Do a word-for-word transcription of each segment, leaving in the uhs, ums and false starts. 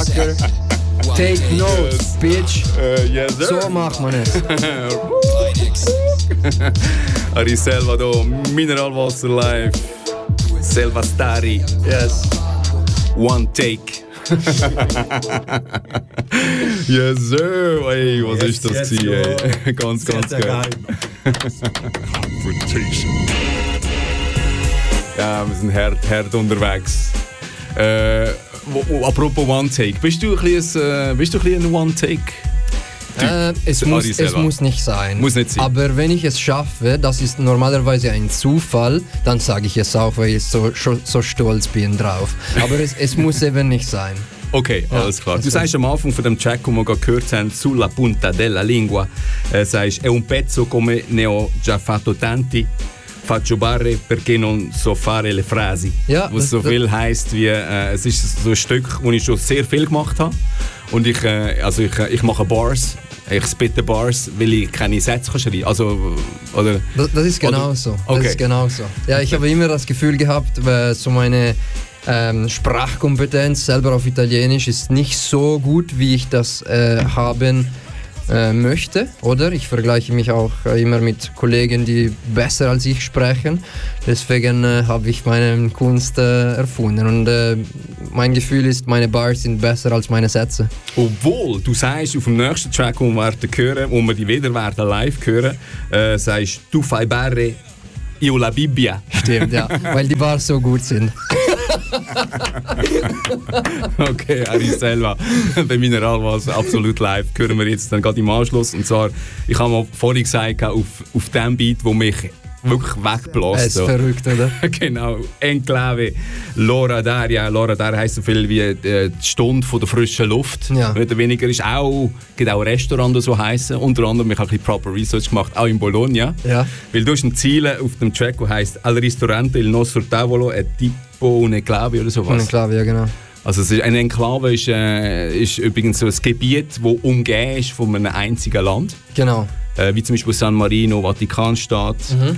Motherfucker. Take notes, bitch. Uh, yes, sir. So macht man es. Ari Selva da, Mineralwasser live. Selva Stari. Yes. One take. Yes, sir. Ey, was Yes, ist das yes, gewesen, ja. ey? Ganz, Sehr, ganz sehr geil. Ja, wir sind hart, hart unterwegs. Äh, wo, wo, apropos One Take. Bist du ein bisschen, äh, bist du ein, bisschen ein One Take? Äh, es, muss, es muss nicht sein. Muss nicht sein. Aber wenn ich es schaffe, das ist normalerweise ein Zufall, dann sage ich es auch, weil ich so, so stolz bin drauf. Aber es, es muss eben nicht sein. Okay, Ja, alles klar. Du also- sagst am Anfang von dem Track, den wir gerade gehört haben, «Sulla punta della lingua», äh, sagst, «È un pezzo come ne ho già fatto tanti, faccio barre perché non so fare le frasi». Ja, was das- so viel heisst wie, äh, es ist so ein Stück, wo ich schon sehr viel gemacht habe. Und ich, äh, also ich, äh, ich mache Bars, ich spitte Bars, weil ich keine Sätze kann schreiben. Also, oder... Das, das ist genau Oder- so. Okay. Das ist genau so. Ja, ich habe immer das Gefühl gehabt, äh, so meine ähm, Sprachkompetenz selber auf Italienisch ist nicht so gut, wie ich das äh, haben äh, möchte, oder? Ich vergleiche mich auch äh, immer mit Kollegen, die besser als ich sprechen. Deswegen äh, habe ich meine Kunst äh, erfunden und äh, mein Gefühl ist, meine Bars sind besser als meine Sätze. Obwohl, du sagst auf dem nächsten Track, den wir werden hören, wo wir die wieder werden live hören, äh, sagst «Tu fai barre, io la Bibbia». Stimmt, ja, weil die Bars so gut sind. Okay, Ari Selva, bei Mineralwasser absolut live. Hören wir jetzt dann gerade im Anschluss. Und zwar, ich habe mal vorhin gesagt, auf, auf dem Beat, wo mich wirklich wegbläst. Es ist so. verrückt, oder? Genau, Enclave, L'ora d'aria. L'ora d'aria heisst so viel wie äh, die Stunde von der frischen Luft. Ja. Mehr oder weniger ist auch, gibt auch Restaurants, die so heissen. Unter anderem, ich habe ein bisschen proper Research gemacht, auch in Bologna. Ja. Weil du hast ein Ziel auf dem Track, der heisst «Al ristorante il nostro tavolo è tipo un'enclave» oder sowas. Eine Klave, ja genau. Also es ist, eine Enklave ist, äh, ist übrigens so ein Gebiet, das umgeben ist von einem einzigen Land. Genau. Äh, wie zum Beispiel San Marino, Vatikanstaat. Mhm.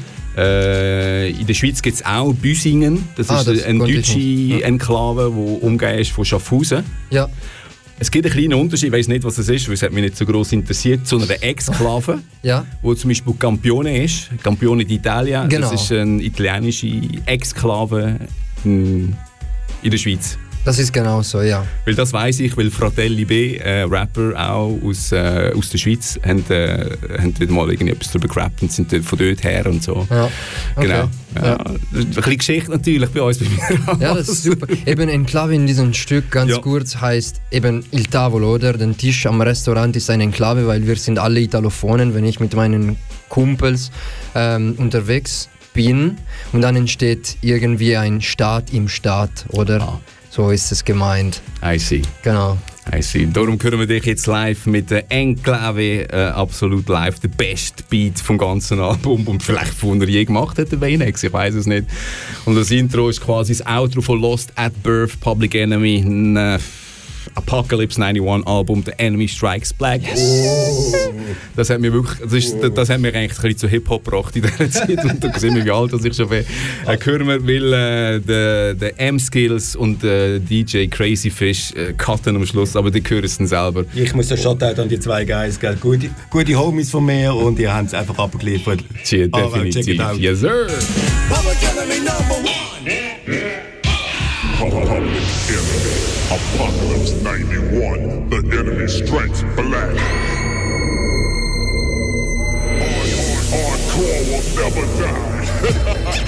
Äh, in der Schweiz gibt es auch Büsingen. Das Ah, ist das eine konnte ich deutsche nicht. Ja. Enklave, die umgeben ist von Schaffhausen. Ja. Es gibt einen kleinen Unterschied, ich weiss nicht, was es ist, weil es hat mich nicht so gross interessiert, zu einer Exklave, Ja. wo zum Beispiel Campione ist. Campione d'Italia. Genau. Das ist eine italienische Exklave in, in der Schweiz. Das ist genau so, ja. Weil das weiss ich, weil Fratelli B, äh, Rapper auch aus, äh, aus der Schweiz, haben, äh, haben wieder mal etwas darüber gerappt und sind von dort her und so. Ja. Okay. Genau. Ja. Ja. Ein bisschen Geschichte natürlich bei uns. Bei mir. Ja, das ist super. Eben Enklave in diesem Stück, ganz Ja. kurz, heißt eben Il Tavolo, oder? Der Tisch am Restaurant ist eine Enklave, weil wir sind alle Italophonen, wenn ich mit meinen Kumpels ähm, unterwegs bin und dann entsteht irgendwie ein Staat im Staat, oder? Ah. So ist es gemeint. I see. Genau. I see. Darum hören wir dich jetzt live mit der Enclave, äh, absolut live, der beste Beat vom ganzen Album und vielleicht von er je gemacht hat, der Baynex, ich weiß es nicht. Und das Intro ist quasi das Outro von Lost at Birth, Public Enemy, ein äh, Apocalypse einundneunzig Album, The Enemy Strikes Back. Yes. Das hat mir wirklich, das, ist, das, das hat mir eigentlich ein bisschen zu Hip-Hop gebracht in dieser Zeit. Und da sehen wir, wie alt das ich schon bin. Äh, hören wir, weil äh, der, der M-Skills und der D J Crazy Fish äh, cutten am Schluss, aber die hören es dann selber. Ich muss den Shoutout an die zwei Guys, gell? Gute, gute Homies von mir und die haben es einfach abgeliefert. Cheer, Alright, check it definitiv. out. Yes, sir. Public Enemy number one. Apocalypse ninety-one, the enemy strikes back. Hardcore will never die.